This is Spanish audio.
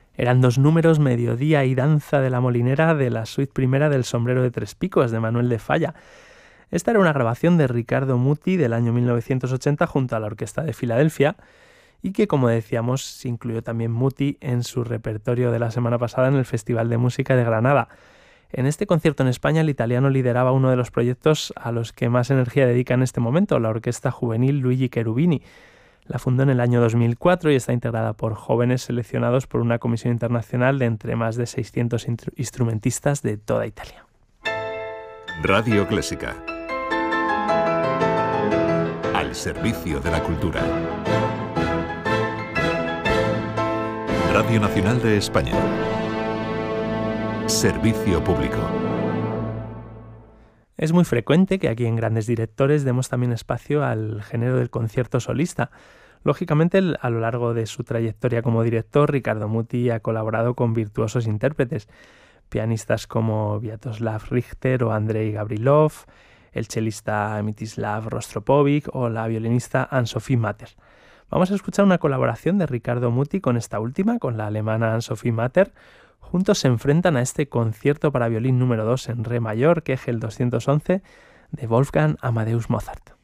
Eran 2 números, Mediodía y Danza de la Molinera, de la suite primera del Sombrero de Tres Picos, de Manuel de Falla. Esta era una grabación de Riccardo Muti del año 1980 junto a la Orquesta de Filadelfia y que, como decíamos, incluyó también Muti en su repertorio de la semana pasada en el Festival de Música de Granada. En este concierto en España, el italiano lideraba uno de los proyectos a los que más energía dedica en este momento, la Orquesta Juvenil Luigi Cherubini. La fundó en el año 2004 y está integrada por jóvenes seleccionados por una comisión internacional de entre más de 600 instrumentistas de toda Italia. Radio Clásica. Al servicio de la cultura. Radio Nacional de España. Servicio público. Es muy frecuente que aquí en Grandes Directores demos también espacio al género del concierto solista. Lógicamente, a lo largo de su trayectoria como director, Riccardo Muti ha colaborado con virtuosos intérpretes, pianistas como Sviatoslav Richter o Andrei Gavrilov, el chelista Mstislav Rostropovich o la violinista Anne-Sophie Matter. Vamos a escuchar una colaboración de Riccardo Muti con esta última, con la alemana Anne-Sophie Matter. Juntos se enfrentan a este concierto para violín número 2 en re mayor, Kegel 211, de Wolfgang Amadeus Mozart.